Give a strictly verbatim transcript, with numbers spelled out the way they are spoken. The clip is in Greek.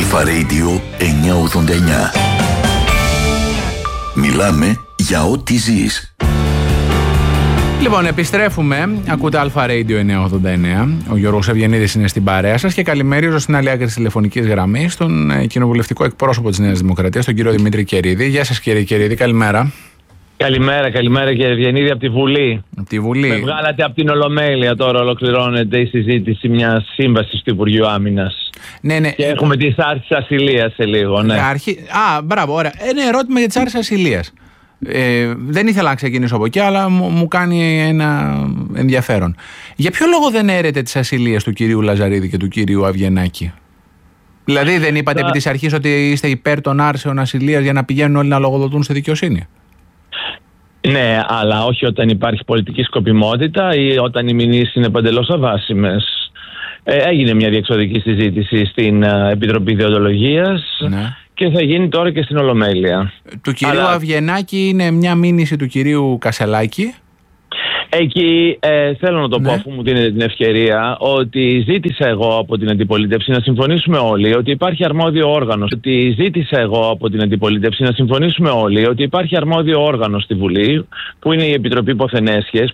Αλφα Radio εννιακόσια ογδόντα εννιά. Μιλάμε για ό,τι ζεις. Λοιπόν, επιστρέφουμε. Ακούτε Αλφα Radio εννιακόσια ογδόντα εννιά. Ο Γιώργος Ευγενίδης είναι στην παρέα σας και καλημέριζω στην άλλη άκρη της τηλεφωνικής γραμμής τον κοινοβουλευτικό εκπρόσωπο της Νέας Δημοκρατίας, τον κύριο Δημήτρη Κερίδη. Γεια σας, κύριε Κερίδη, καλημέρα. Καλημέρα, καλημέρα κύριε Ευγενίδη από τη Βουλή. Από τη Βουλή. Με βγάλατε από την Ολομέλεια, τώρα ολοκληρώνεται η συζήτηση μιας σύμβασης του Υπουργείου Άμυνας. Ναι, ναι. Και έχουμε τις άρσεις ασυλίας σε λίγο, ναι. Αρχή... Α, μπράβο, ωραία. Ένα ερώτημα για τις άρσεις ασυλίας. Ε, δεν ήθελα να ξεκινήσω από εκεί, αλλά μου, μου κάνει ένα ενδιαφέρον. Για ποιο λόγο δεν έρετε τις ασυλίες του κυρίου Λαζαρίδη και του κυρίου Αυγενάκη? Δηλαδή δεν είπατε επί της αρχής ότι είστε υπέρ των άρσεων ασυλίας για να πηγαίνουν όλοι να λογοδοτούν στη δικαιοσύνη? Ναι, αλλά όχι όταν υπάρχει πολιτική σκοπιμότητα ή όταν οι μηνύσεις είναι παντελώς αβάσιμες. Ε, έγινε μια διεξοδική συζήτηση στην uh, Επιτροπή Διοντολογίας, ναι, και θα γίνει τώρα και στην Ολομέλεια. Του κυρίου αλλά... Αυγενάκη είναι μια μήνυση του κυρίου Κασελάκη. Εκεί ε, θέλω να το ναι. πω, αφού μου δίνετε την ευκαιρία, ότι ζήτησα εγώ από την αντιπολίτευση να συμφωνήσουμε όλοι ότι υπάρχει αρμόδιο όργανο. Ότι ζήτησα εγώ από την αντιπολίτευση να συμφωνήσουμε όλοι ότι υπάρχει αρμόδιο όργανο στη Βουλή, που είναι η Επιτροπή Ποθενέσχες,